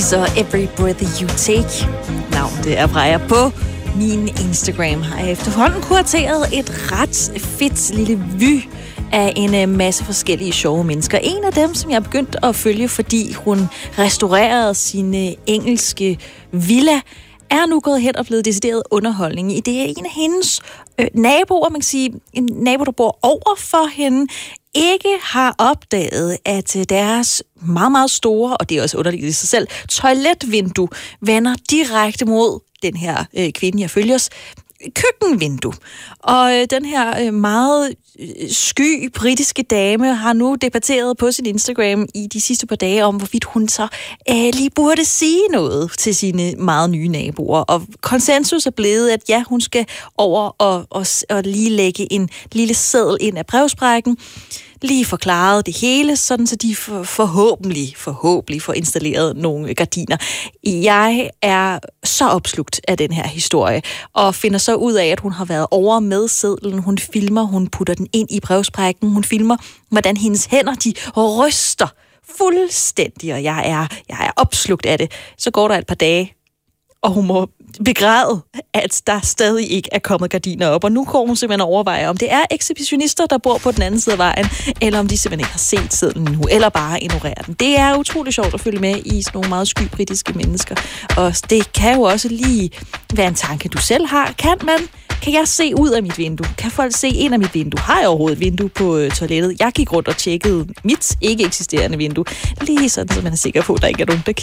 Weezer, Every Breath You Take. Navnet er Freja på min Instagram. Har jeg efterhånden kurateret et ret fedt lille vy af en masse forskellige sjove mennesker. En af dem, som jeg er begyndt at følge, fordi hun restaurerede sin engelske villa, er nu gået hen og blevet decideret underholdning i. Det er en af hendes naboer, man kan sige, en nabo, der bor over for hende, ikke har opdaget, at deres meget, meget store, og det er også underligt i sig selv, toiletvindue vender direkte mod den her kvinde, jeg følger, køkkenvindue. Og den her meget sky britiske dame har nu debatteret på sin Instagram i de sidste par dage om, hvorvidt hun så lige burde sige noget til sine meget nye naboer. Og konsensus er blevet, at ja, hun skal over og lige lægge en lille seddel ind af brevsprækken, lige forklaret det hele, sådan så de forhåbentlig får installeret nogle gardiner. Jeg er så opslugt af den her historie, og finder så ud af, at hun har været over med sedlen. Hun filmer, hun putter den ind i brevsprækken. Hun filmer, hvordan hendes hænder, de ryster fuldstændig, og jeg er opslugt af det. Så går der et par dage, og hun må begræde, at der stadig ikke er kommet gardiner op. Og nu går hun simpelthen overveje, om det er ekshibitionister, der bor på den anden side af vejen, eller om de simpelthen ikke har set sedlen nu, eller bare ignorerer den. Det er utrolig sjovt at følge med i sådan nogle meget sky britiske mennesker. Og det kan jo også lige være en tanke, du selv har. Kan jeg se ud af mit vindue? Kan folk se ind af mit vindue? Har jeg overhovedet et vindue på toilettet? Jeg gik rundt og tjekkede mit ikke eksisterende vindue. Lige sådan, så man er sikker på, at der ikke er nogen, der kigger.